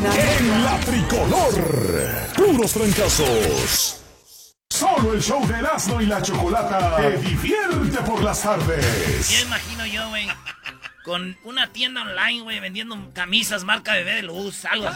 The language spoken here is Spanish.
En la tricolor, puros trancazos. Solo el show de Erasmo y la Chocolata te divierte por las tardes. Ya imagino yo, güey, con una tienda online, güey, vendiendo camisas marca Bebé de Luz, algo así.